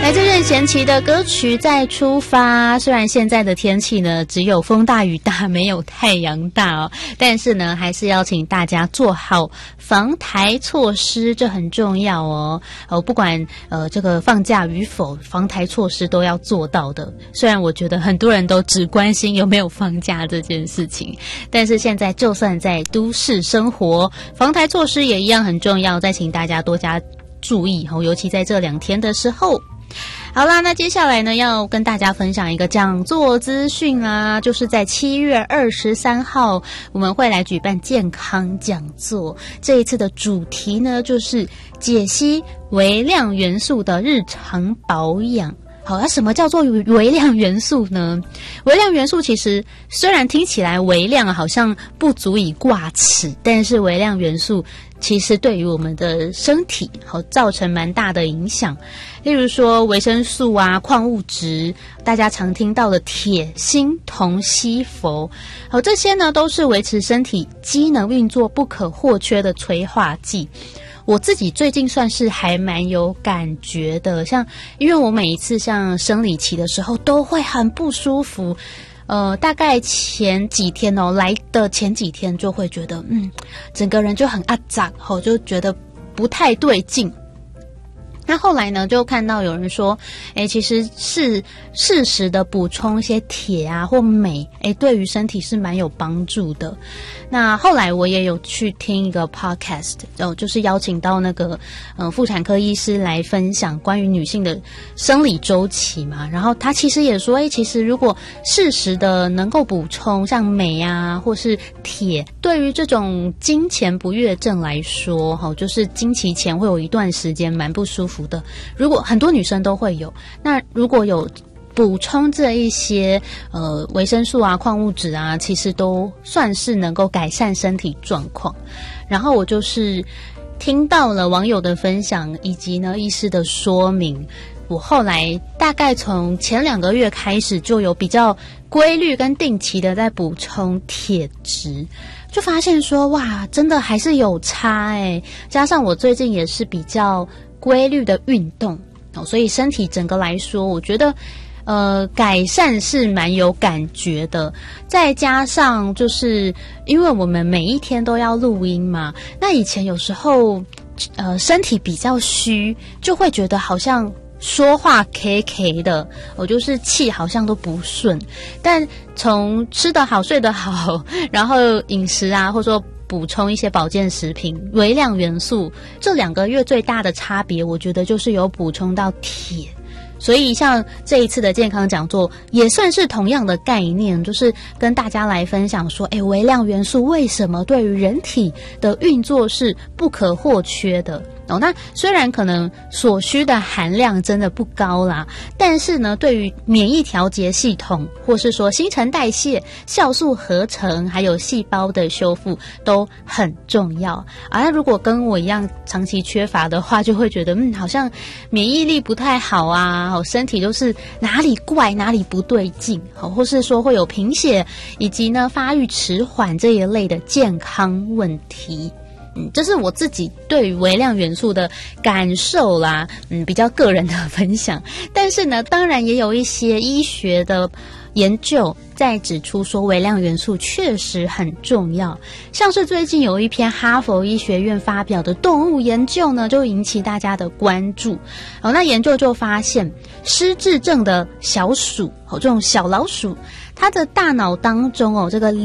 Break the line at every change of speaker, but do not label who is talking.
来自任贤齐的歌曲《再出发》，虽然现在的天气呢只有风大雨大，没有太阳大哦，但是呢还是要请大家做好防台措施，这很重要哦。不管这个放假与否，防台措施都要做到的。虽然我觉得很多人都只关心有没有放假这件事情，但是现在就算在都市生活，防台措施也一样很重要，再请大家多加注意，尤其在这2天的时候。好啦，那接下来呢要跟大家分享一个讲座资讯啦，就是在7月23号我们会来举办健康讲座，这一次的主题呢就是解析微量元素的日常保养。好，那什么叫做微量元素呢？微量元素其实虽然听起来微量好像不足以挂齿，但是微量元素其实对于我们的身体造成蛮大的影响。例如说维生素啊、矿物质，大家常听到的铁、锌、铜、硒、铋，这些呢都是维持身体机能运作不可或缺的催化剂。我自己最近算是还蛮有感觉的，像因为我每一次像生理期的时候都会很不舒服，大概前几天来的前几天就会觉得整个人就很阿杂，就觉得不太对劲。那后来呢就看到有人说其实是适时的补充一些铁啊或镁，对于身体是蛮有帮助的。那后来我也有去听一个 podcast， 就是邀请到那个妇产科医师来分享关于女性的生理周期嘛，然后他其实也说其实如果适时的能够补充像镁啊或是铁，对于这种经前不悦症来说就是经期前会有一段时间蛮不舒服的，如果很多女生都会有，那如果有补充这一些维生素啊、矿物质啊，其实都算是能够改善身体状况。然后我就是听到了网友的分享以及呢医师的说明，我后来大概从前2个月开始就有比较规律跟定期的在补充铁质，就发现说哇，真的还是有差加上我最近也是比较规律的运动所以身体整个来说我觉得改善是蛮有感觉的。再加上就是因为我们每一天都要录音嘛，那以前有时候身体比较虚，就会觉得好像说话 K 的，我就是气好像都不顺。但从吃得好睡得好，然后饮食啊或者说补充一些保健食品、微量元素，这2个月最大的差别我觉得就是有补充到铁。所以像这一次的健康讲座也算是同样的概念，就是跟大家来分享说微量元素为什么对于人体的运作是不可或缺的那虽然可能所需的含量真的不高啦，但是呢对于免疫调节系统或是说新陈代谢、酵素合成还有细胞的修复都很重要那如果跟我一样长期缺乏的话，就会觉得好像免疫力不太好啊，身体就是哪里怪哪里不对劲或是说会有贫血以及呢发育迟缓这一类的健康问题。这是我自己对于微量元素的感受啦，比较个人的分享。但是呢，当然也有一些医学的研究在指出说微量元素确实很重要，像是最近有一篇哈佛医学院发表的动物研究呢，就引起大家的关注。那研究就发现失智症的小鼠这种小老鼠，它的大脑当中这个